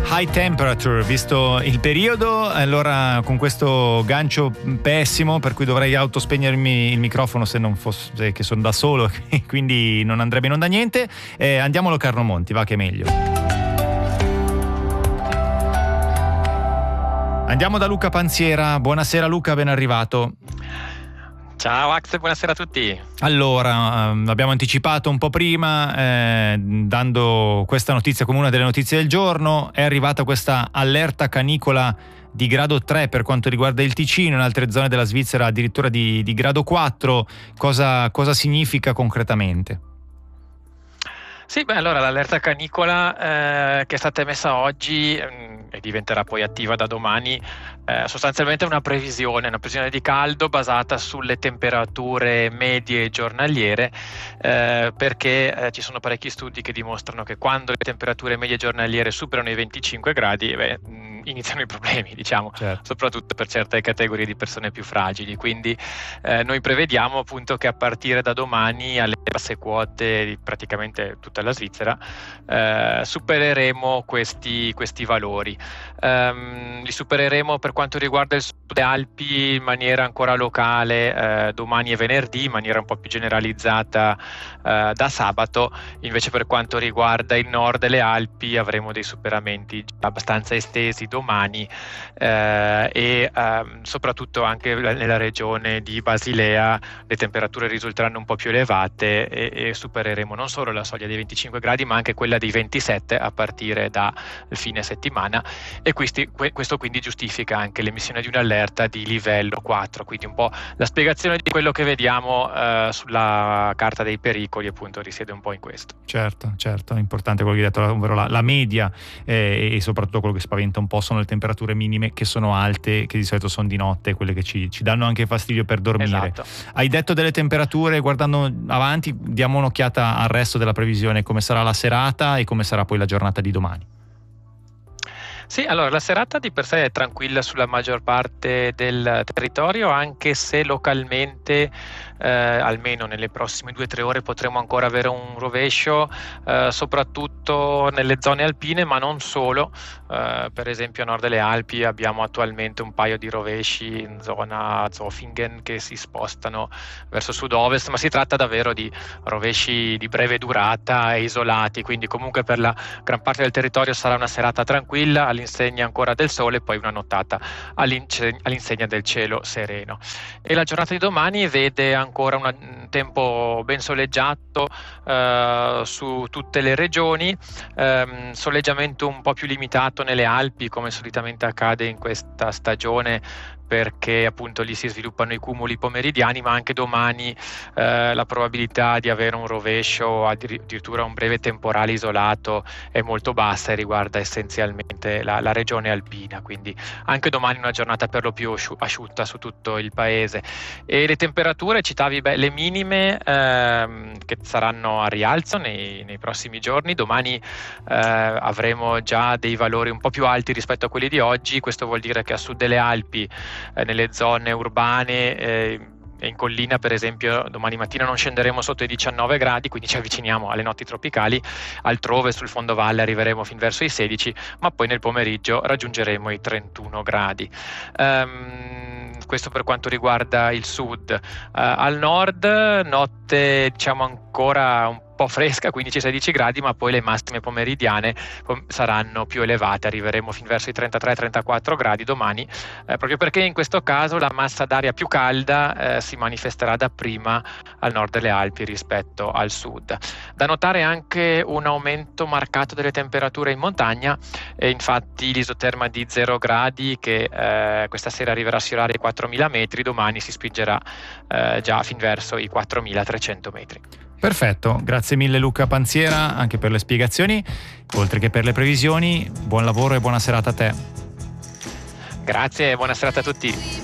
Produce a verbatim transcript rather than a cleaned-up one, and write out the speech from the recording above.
High temperature, visto il periodo, allora con questo gancio pessimo per cui dovrei autospegnermi il microfono se non fosse che sono da solo, quindi non andrebbe in onda niente. Eh, andiamo a Locarno Monti, va che è meglio. Andiamo da Luca Panziera. Buonasera Luca, ben arrivato. Ciao Ax, buonasera a tutti. Allora, abbiamo anticipato un po' prima, eh, dando questa notizia come una delle notizie del giorno. È arrivata questa allerta canicola di grado tre per quanto riguarda il Ticino, in altre zone della Svizzera addirittura di, di grado quattro. Cosa, cosa significa concretamente? Sì, beh, allora l'allerta canicola eh, che è stata emessa oggi mh, e diventerà poi attiva da domani, eh, sostanzialmente è una previsione, una previsione di caldo basata sulle temperature medie giornaliere, eh, perché eh, ci sono parecchi studi che dimostrano che quando le temperature medie giornaliere superano i venticinque gradi, beh, mh, iniziano i problemi, diciamo, certo. Soprattutto per certe categorie di persone più fragili. Quindi eh, noi prevediamo appunto che a partire da domani alle basse quote di praticamente tutta la Svizzera eh, supereremo questi, questi valori. Um, li supereremo per quanto riguarda il sud delle Alpi in maniera ancora locale eh, domani e venerdì, in maniera un po' più generalizzata eh, da sabato. Invece per quanto riguarda il nord delle Alpi avremo dei superamenti abbastanza estesi domani eh, e ehm, soprattutto anche nella regione di Basilea le temperature risulteranno un po' più elevate e, e supereremo non solo la soglia dei venticinque gradi ma anche quella dei ventisette a partire dal fine settimana, e questi, questo quindi giustifica anche l'emissione di un'allerta di livello quattro, quindi un po' la spiegazione di quello che vediamo eh, sulla carta dei pericoli appunto risiede un po' in questo. Certo, certo, è importante quello che hai detto, ovvero la, la media eh, e soprattutto quello che spaventa un po' sono le temperature minime che sono alte, che di solito sono di notte, quelle che ci, ci danno anche fastidio per dormire. Esatto. Hai detto delle temperature, guardando avanti diamo un'occhiata al resto della previsione, come sarà la serata e come sarà poi la giornata di domani. Sì, allora la serata di per sé è tranquilla sulla maggior parte del territorio, anche se localmente eh, almeno nelle prossime due o tre ore potremo ancora avere un rovescio, eh, soprattutto nelle zone alpine, ma non solo. Eh, per esempio a nord delle Alpi abbiamo attualmente un paio di rovesci in zona Zofingen che si spostano verso sud-ovest, ma si tratta davvero di rovesci di breve durata e isolati, quindi comunque per la gran parte del territorio sarà una serata tranquilla all'insegna ancora del sole e poi una nottata all'insegna del cielo sereno. E la giornata di domani vede ancora una, un tempo ben soleggiato eh, su tutte le regioni, ehm, soleggiamento un po' più limitato nelle Alpi come solitamente accade in questa stagione, perché appunto lì si sviluppano i cumuli pomeridiani, ma anche domani eh, la probabilità di avere un rovescio, addirittura un breve temporale isolato, è molto bassa e riguarda essenzialmente la, la regione alpina, quindi anche domani una giornata per lo più asciutta su tutto il paese. E le temperature, citavi beh, le minime ehm, che saranno a rialzo nei, nei prossimi giorni. Domani eh, avremo già dei valori un po' più alti rispetto a quelli di oggi, questo vuol dire che a sud delle Alpi, Eh, nelle zone urbane eh, e in collina per esempio domani mattina non scenderemo sotto i diciannove gradi, quindi ci avviciniamo alle notti tropicali. Altrove sul fondovalle arriveremo fin verso i sedici, ma poi nel pomeriggio raggiungeremo i trentuno gradi. Um, questo per quanto riguarda il sud. Uh, al nord notte diciamo ancora un po' fresca, quindici sedici gradi, ma poi le massime pomeridiane saranno più elevate, arriveremo fin verso i trentatré trentaquattro gradi domani, eh, proprio perché in questo caso la massa d'aria più calda eh, si manifesterà dapprima al nord delle Alpi rispetto al sud. Da notare anche un aumento marcato delle temperature in montagna, e infatti l'isoterma di zero gradi che eh, questa sera arriverà a sfiorare i quattromila metri, domani si spingerà eh, già fin verso i quattromilatrecento metri. Perfetto, grazie mille Luca Panziera anche per le spiegazioni, oltre che per le previsioni. Buon lavoro e buona serata a te. Grazie e buona serata a tutti.